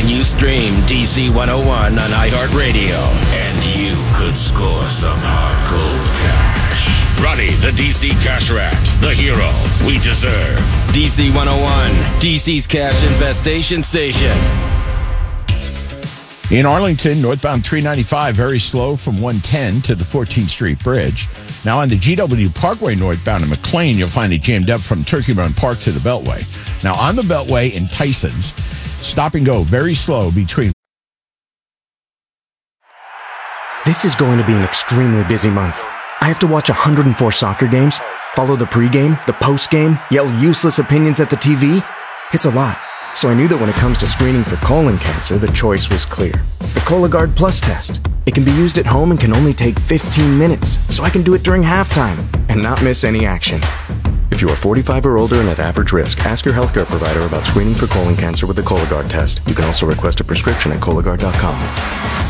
you stream DC 101 on iHeartRadio. And you could score some hardcore cash. Ronnie, the DC Cash Rat, the hero we deserve. DC 101, DC's cash infestation station. In Arlington, northbound 395, very slow from 110 to the 14th Street Bridge. Now on the GW Parkway northbound in McLean, you'll find it jammed up from Turkey Run Park to the Beltway. Now on the Beltway in Tysons, stop and go very slow between. This is going to be an extremely busy month. I have to watch 104 soccer games, follow the pregame, the postgame, yell useless opinions at the TV. It's a lot. So I knew that when it comes to screening for colon cancer, the choice was clear. The Cologuard Plus test. It can be used at home and can only take 15 minutes, so I can do it during halftime and not miss any action. If you are 45 or older and at average risk, ask your healthcare provider about screening for colon cancer with the Cologuard test. You can also request a prescription at Cologuard.com.